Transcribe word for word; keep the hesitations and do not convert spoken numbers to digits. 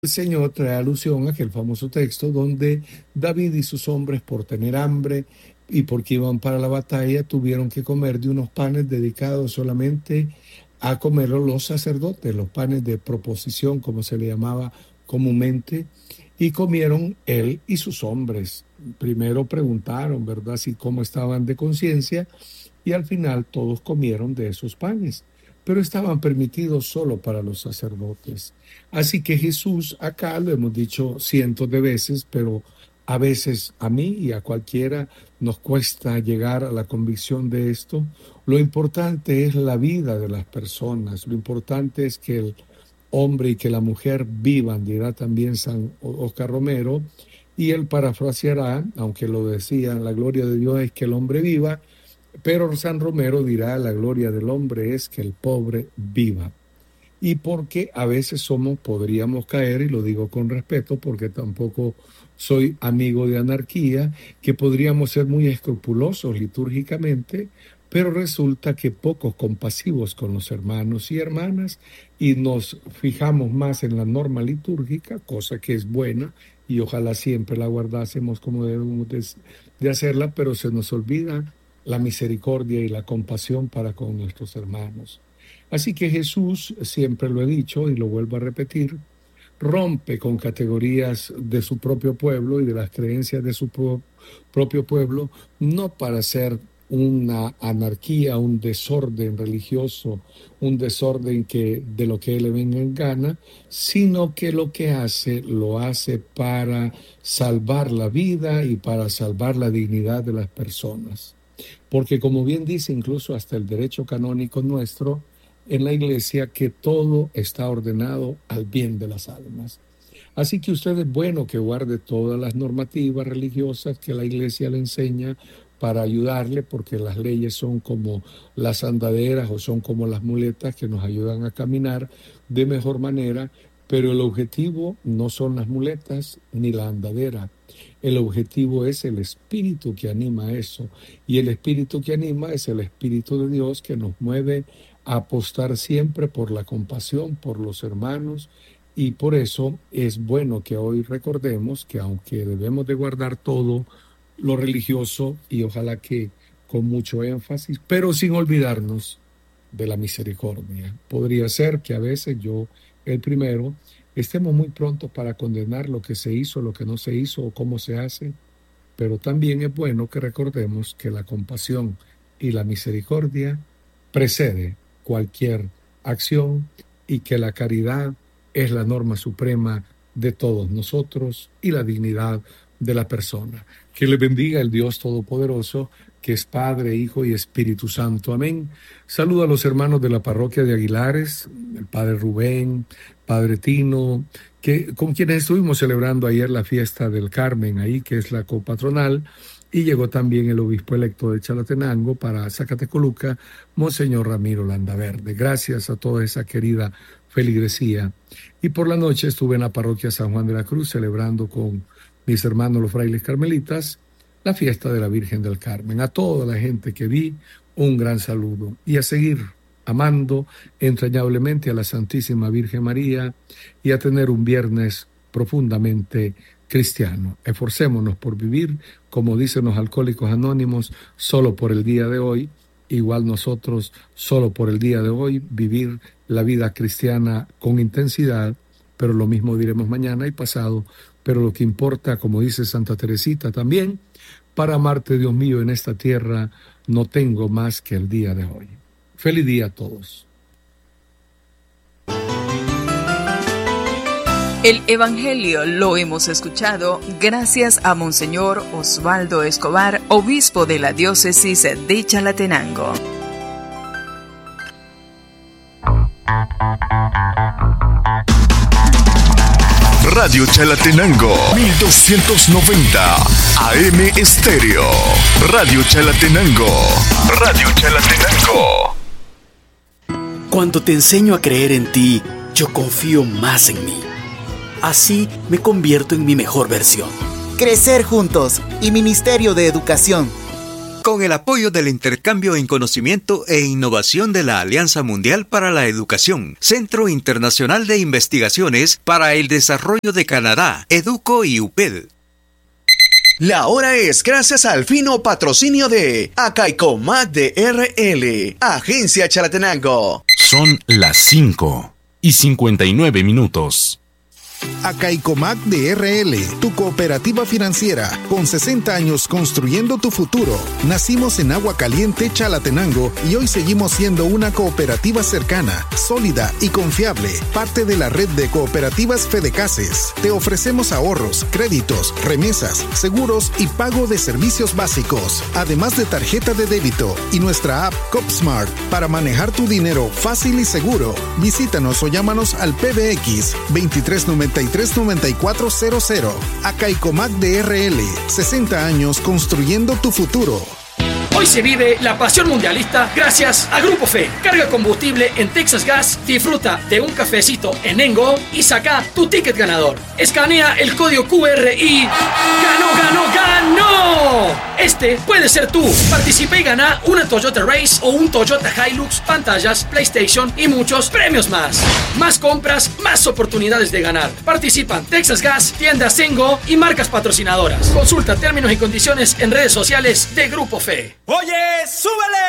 El Señor trae alusión a aquel famoso texto donde David y sus hombres, por tener hambre y porque iban para la batalla, tuvieron que comer de unos panes dedicados solamente a comerlo los sacerdotes, los panes de proposición, como se le llamaba comúnmente, y comieron él y sus hombres. Primero preguntaron, ¿verdad?, si cómo estaban de conciencia, y al final todos comieron de esos panes, pero estaban permitidos solo para los sacerdotes. Así que Jesús, acá lo hemos dicho cientos de veces, pero a veces a mí y a cualquiera nos cuesta llegar a la convicción de esto. Lo importante es la vida de las personas, lo importante es que el hombre y que la mujer vivan, dirá también San Oscar Romero, y él parafraseará, aunque lo decía, la gloria de Dios es que el hombre viva, pero San Romero dirá, la gloria del hombre es que el pobre viva. Y porque a veces somos, podríamos caer, y lo digo con respeto porque tampoco soy amigo de anarquía, que podríamos ser muy escrupulosos litúrgicamente, pero resulta que pocos compasivos con los hermanos y hermanas, y nos fijamos más en la norma litúrgica, cosa que es buena, y ojalá siempre la guardásemos como debemos de, de hacerla, pero se nos olvida la misericordia y la compasión para con nuestros hermanos. Así que Jesús, siempre lo he dicho y lo vuelvo a repetir, rompe con categorías de su propio pueblo y de las creencias de su pro- propio pueblo, no para hacer una anarquía, un desorden religioso, un desorden que de lo que él le venga en gana, sino que lo que hace, lo hace para salvar la vida y para salvar la dignidad de las personas. Porque como bien dice incluso hasta el derecho canónico nuestro, en la iglesia, que todo está ordenado al bien de las almas. Así que usted es bueno que guarde todas las normativas religiosas que la iglesia le enseña para ayudarle, porque las leyes son como las andaderas o son como las muletas que nos ayudan a caminar de mejor manera, pero el objetivo no son las muletas ni la andadera. El objetivo es el espíritu que anima eso, y el espíritu que anima es el Espíritu de Dios que nos mueve a apostar siempre por la compasión, por los hermanos, y por eso es bueno que hoy recordemos que aunque debemos de guardar todo lo religioso, y ojalá que con mucho énfasis, pero sin olvidarnos de la misericordia. Podría ser que a veces yo, el primero, estemos muy prontos para condenar lo que se hizo, lo que no se hizo o cómo se hace, pero también es bueno que recordemos que la compasión y la misericordia precede cualquier acción y que la caridad es la norma suprema de todos nosotros y la dignidad de la persona. Que le bendiga el Dios Todopoderoso, que es Padre, Hijo y Espíritu Santo. Amén. Saludo a los hermanos de la parroquia de Aguilares, el Padre Rubén, Padre Tino, que, con quienes estuvimos celebrando ayer la fiesta del Carmen, ahí que es la copatronal, y llegó también el obispo electo de Chalatenango para Zacatecoluca, Monseñor Ramiro Landaverde. Gracias a toda esa querida feligresía. Y por la noche estuve en la parroquia San Juan de la Cruz celebrando con mis hermanos los frailes carmelitas la fiesta de la Virgen del Carmen. A toda la gente que vi, un gran saludo. Y a seguir amando entrañablemente a la Santísima Virgen María y a tener un viernes profundamente cristiano. Esforcémonos por vivir, como dicen los alcohólicos anónimos, solo por el día de hoy. Igual nosotros, solo por el día de hoy, vivir la vida cristiana con intensidad, pero lo mismo diremos mañana y pasado. Pero lo que importa, como dice Santa Teresita también, para amarte, Dios mío, en esta tierra no tengo más que el día de hoy. Feliz día a todos. El Evangelio lo hemos escuchado gracias a Monseñor Osvaldo Escobar, obispo de la diócesis de Chalatenango. Radio Chalatenango, mil doscientos noventa A M Estéreo. Radio Chalatenango. Radio Chalatenango. Cuando te enseño a creer en ti, yo confío más en mí. Así me convierto en mi mejor versión. Crecer juntos y Ministerio de Educación. Con el apoyo del intercambio en conocimiento e innovación de la Alianza Mundial para la Educación, Centro Internacional de Investigaciones para el Desarrollo de Canadá, Educo y U P E D. La hora es gracias al fino patrocinio de Acaicomac de R L, Agencia Chalatenango. Son las cinco y cincuenta y nueve minutos. Acaicomac de R L, tu cooperativa financiera, con sesenta años construyendo tu futuro. Nacimos en Agua Caliente, Chalatenango, y hoy seguimos siendo una cooperativa cercana, sólida y confiable, parte de la red de cooperativas Fedecases. Te ofrecemos ahorros, créditos, remesas, seguros y pago de servicios básicos, además de tarjeta de débito y nuestra app CopSmart para manejar tu dinero fácil y seguro. Visítanos o llámanos al P B X veintitrés noventa y tres noventa y cuatro cero cero. Acaicomac de R L, sesenta años construyendo tu futuro. Hoy se vive la pasión mundialista gracias a Grupo Fe. Carga combustible en Texas Gas, disfruta de un cafecito en Engo y saca tu ticket ganador. Escanea el código Q R y ¡ganó, ganó, ganó! Este puede ser tú. Participa y gana una Toyota Race o un Toyota Hilux, pantallas, PlayStation y muchos premios más. Más compras, más oportunidades de ganar. Participan Texas Gas, tiendas Engo y marcas patrocinadoras. Consulta términos y condiciones en redes sociales de Grupo Fe. ¡Oye, súbele!